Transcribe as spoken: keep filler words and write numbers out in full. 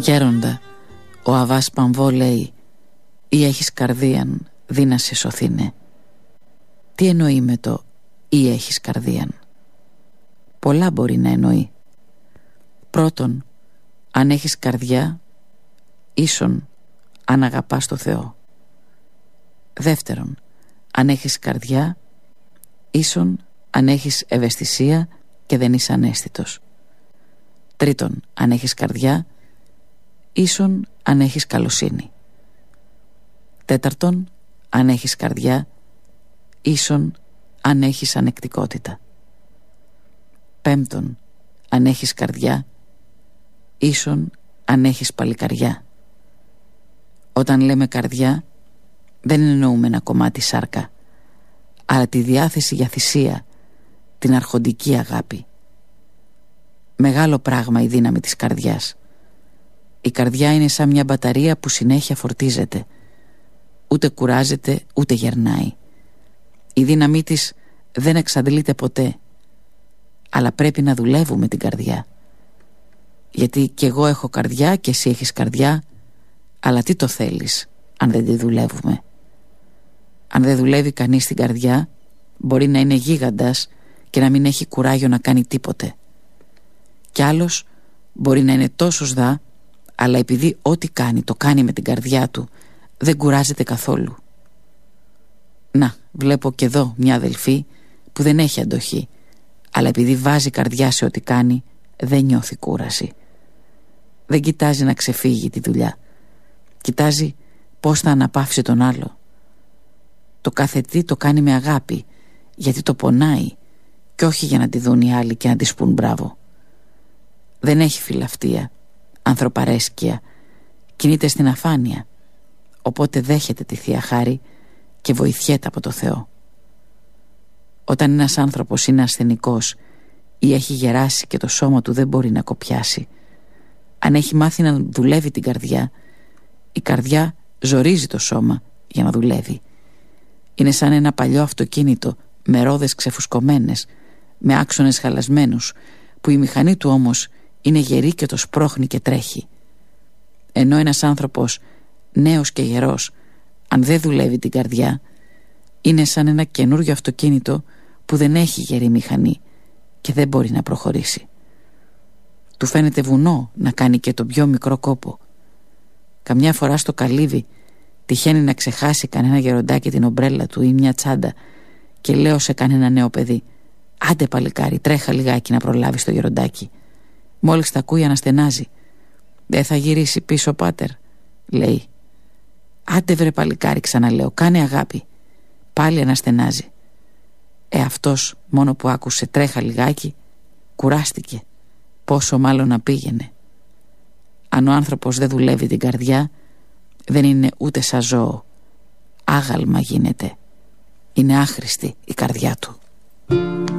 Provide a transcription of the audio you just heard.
Γέροντα, ο Αβάς Παμβό λέει: «Ή έχεις καρδίαν, δι να σε σωθήνε». Τι εννοεί με το «ή έχεις καρδίαν»? Πολλά μπορεί να εννοεί. Πρώτον, αν έχεις καρδιά, ίσον αν αγαπάς το Θεό. Δεύτερον, αν έχεις καρδιά, ίσον αν έχεις ευαισθησία και δεν είσαι αναίσθητος. Τρίτον, αν έχεις καρδιά, ίσον αν έχεις καλοσύνη. Τέταρτον, αν έχεις καρδιά, ίσον αν έχεις ανεκτικότητα. Πέμπτον, αν έχεις καρδιά, ίσον αν έχεις παλικαριά. Όταν λέμε καρδιά, δεν εννοούμε ένα κομμάτι σάρκα, αλλά τη διάθεση για θυσία, την αρχοντική αγάπη. Μεγάλο πράγμα η δύναμη της καρδιάς. Η καρδιά είναι σαν μια μπαταρία που συνέχεια φορτίζεται. Ούτε κουράζεται, ούτε γερνάει. Η δύναμή της δεν εξαντλείται ποτέ. Αλλά πρέπει να δουλεύουμε την καρδιά. Γιατί κι εγώ έχω καρδιά και εσύ έχεις καρδιά, αλλά τι το θέλεις αν δεν τη δουλεύουμε? Αν δεν δουλεύει κανείς την καρδιά, μπορεί να είναι γίγαντας και να μην έχει κουράγιο να κάνει τίποτε. Κι άλλος μπορεί να είναι τόσο σδά, αλλά επειδή ό,τι κάνει το κάνει με την καρδιά του, δεν κουράζεται καθόλου. Να, βλέπω και εδώ μια αδελφή που δεν έχει αντοχή, αλλά επειδή βάζει καρδιά σε ό,τι κάνει, δεν νιώθει κούραση. Δεν κοιτάζει να ξεφύγει τη δουλειά. Κοιτάζει πώς θα αναπαύσει τον άλλο. Το κάθε τι το κάνει με αγάπη, γιατί το πονάει, και όχι για να τη δουν οι άλλοι και να της πουν μπράβο. Δεν έχει φιλαυτία, ανθρωπαρέσκεια, κινείται στην αφάνεια, οπότε δέχεται τη Θεία Χάρη και βοηθιέται από το Θεό. Όταν ένας άνθρωπος είναι ασθενικός ή έχει γεράσει και το σώμα του δεν μπορεί να κοπιάσει, αν έχει μάθει να δουλεύει την καρδιά, η καρδιά ζορίζει το σώμα για να δουλεύει. Είναι σαν ένα παλιό αυτοκίνητο με ρόδες ξεφουσκωμένες, με άξονες χαλασμένους, που η μηχανή του όμως είναι γερή και το σπρώχνει και τρέχει. Ενώ ένας άνθρωπος νέος και γερός, αν δεν δουλεύει την καρδιά, είναι σαν ένα καινούριο αυτοκίνητο που δεν έχει γερή μηχανή και δεν μπορεί να προχωρήσει. Του φαίνεται βουνό να κάνει και τον πιο μικρό κόπο. Καμιά φορά στο καλύβι τυχαίνει να ξεχάσει κανένα γεροντάκι την ομπρέλα του ή μια τσάντα και λέω σε κανένα νέο παιδί: «Άντε παλικάρι, τρέχα λιγάκι να προλάβεις το γεροντάκι». Μόλις τα ακούει αναστενάζει. «Δεν θα γυρίσει πίσω, πάτερ», λέει. «Άντε βρε παλικάρι», ξαναλέω, «κάνε αγάπη». Πάλι αναστενάζει. Ε, αυτός μόνο που άκουσε «τρέχα λιγάκι» κουράστηκε. Πόσο μάλλον να πήγαινε. Αν ο άνθρωπος δεν δουλεύει την καρδιά, δεν είναι ούτε σαν ζώο. Άγαλμα γίνεται. Είναι άχρηστη η καρδιά του.